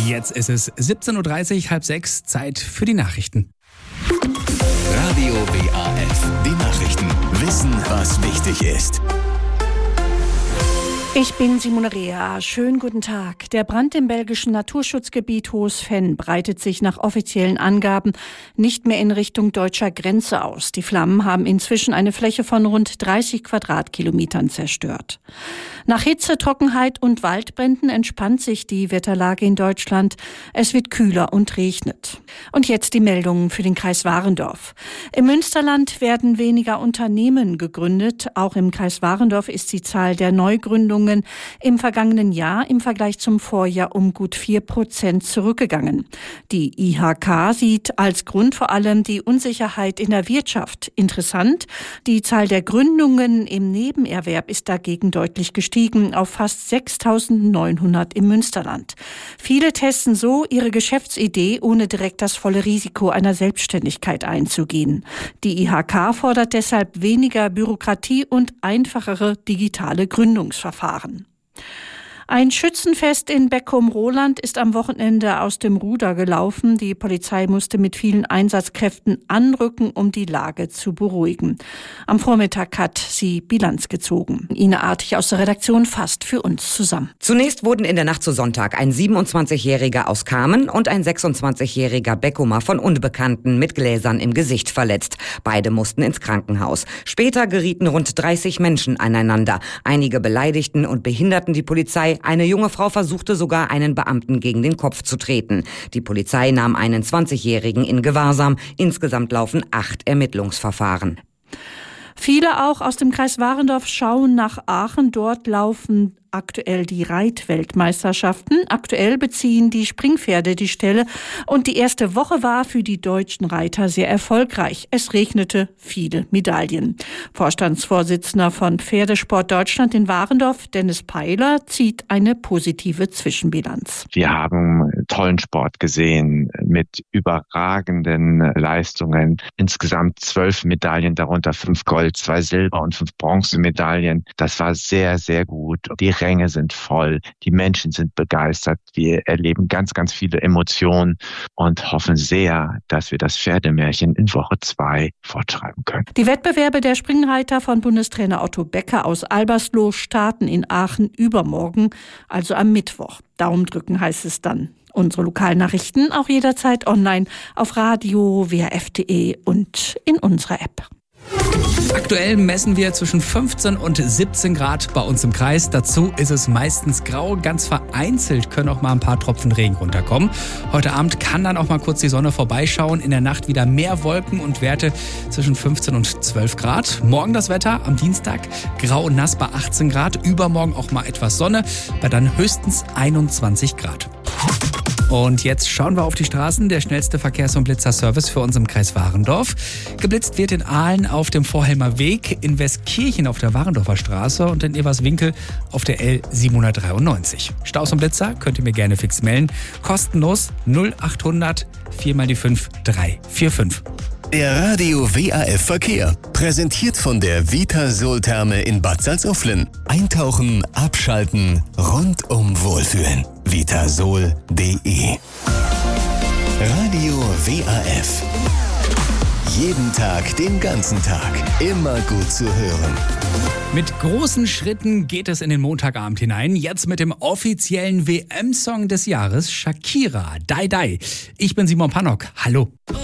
Jetzt ist es 17.30 Uhr, halb sechs, Zeit für die Nachrichten. Radio WAF, die Nachrichten. Wissen, was wichtig ist. Ich bin Simone Rea. Schönen guten Tag. Der Brand im belgischen Naturschutzgebiet Hohes Venn breitet sich nach offiziellen Angaben nicht mehr in Richtung deutscher Grenze aus. Die Flammen haben inzwischen eine Fläche von rund 30 Quadratkilometern zerstört. Nach Hitze, Trockenheit und Waldbränden entspannt sich die Wetterlage in Deutschland. Es wird kühler und regnet. Und jetzt die Meldungen für den Kreis Warendorf. Im Münsterland werden weniger Unternehmen gegründet. Auch im Kreis Warendorf ist die Zahl der Neugründungen im vergangenen Jahr im Vergleich zum Vorjahr um gut 4% zurückgegangen. Die IHK sieht als Grund vor allem die Unsicherheit in der Wirtschaft. Interessant, die Zahl der Gründungen im Nebenerwerb ist dagegen deutlich gestiegen auf fast 6.900 im Münsterland. Viele testen so ihre Geschäftsidee, ohne direkt das volle Risiko einer Selbstständigkeit einzugehen. Die IHK fordert deshalb weniger Bürokratie und einfachere digitale Gründungsverfahren. Ein Schützenfest in Beckum-Roland ist am Wochenende aus dem Ruder gelaufen. Die Polizei musste mit vielen Einsatzkräften anrücken, um die Lage zu beruhigen. Am Vormittag hat sie Bilanz gezogen. Ine Artig aus der Redaktion fasst für uns zusammen. Zunächst wurden in der Nacht zu Sonntag ein 27-Jähriger aus Kamen und ein 26-Jähriger Beckumer von Unbekannten mit Gläsern im Gesicht verletzt. Beide mussten ins Krankenhaus. Später gerieten rund 30 Menschen aneinander. Einige beleidigten und behinderten die Polizei. Eine junge Frau versuchte sogar, einen Beamten gegen den Kopf zu treten. Die Polizei nahm einen 20-Jährigen in Gewahrsam. Insgesamt laufen 8 Ermittlungsverfahren. Viele auch aus dem Kreis Warendorf schauen nach Aachen. Dort laufen aktuell die Reitweltmeisterschaften. Aktuell beziehen die Springpferde die Stelle und die erste Woche war für die deutschen Reiter sehr erfolgreich. Es regnete viele Medaillen. Vorstandsvorsitzender von Pferdesport Deutschland in Warendorf, Dennis Peiler, zieht eine positive Zwischenbilanz. Wir haben tollen Sport gesehen mit überragenden Leistungen. Insgesamt 12 Medaillen, darunter 5 Gold, 2 Silber und 5 Bronzemedaillen. Das war sehr, sehr gut. Die Ränge sind voll, die Menschen sind begeistert. Wir erleben ganz, ganz viele Emotionen und hoffen sehr, dass wir das Pferdemärchen in Woche 2 fortschreiben können. Die Wettbewerbe der Springreiter von Bundestrainer Otto Becker aus Albersloh starten in Aachen übermorgen, also am Mittwoch. Daumen drücken heißt es dann. Unsere Lokalnachrichten auch jederzeit online auf radio wrf.de und in unserer App. Aktuell messen wir zwischen 15 und 17 Grad bei uns im Kreis. Dazu ist es meistens grau. Ganz vereinzelt können auch mal ein paar Tropfen Regen runterkommen. Heute Abend kann dann auch mal kurz die Sonne vorbeischauen. In der Nacht wieder mehr Wolken und Werte zwischen 15 und 12 Grad. Morgen das Wetter am Dienstag grau und nass bei 18 Grad. Übermorgen auch mal etwas Sonne bei dann höchstens 21 Grad. Und jetzt schauen wir auf die Straßen. Der schnellste Verkehrs- und Blitzerservice für uns im Kreis Warendorf. Geblitzt wird in Aalen auf dem Vorhelmer Weg, in Westkirchen auf der Warendorfer Straße und in Everswinkel auf der L793. Staus und Blitzer könnt ihr mir gerne fix melden. Kostenlos 0800 4x5 345. Der Radio WAF Verkehr. Präsentiert von der Vitasol Therme in Bad Salzuflen. Eintauchen, abschalten, rundum wohlfühlen. Vitasol.de. Radio WAF. Jeden Tag, den ganzen Tag. Immer gut zu hören. Mit großen Schritten geht es in den Montagabend hinein. Jetzt mit dem offiziellen WM-Song des Jahres, Shakira, Die Die. Ich bin Simon Pannock. Hallo.